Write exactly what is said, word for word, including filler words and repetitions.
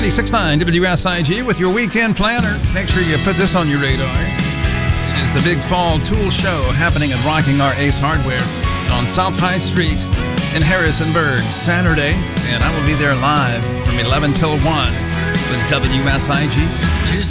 ninety-six point nine W S I G with your weekend planner. Make sure you put this on your radar. It is the Big Fall Tool Show happening at Rocking Our Ace Hardware on South High Street in Harrisonburg Saturday, and I will be there live from eleven till one with W S I G.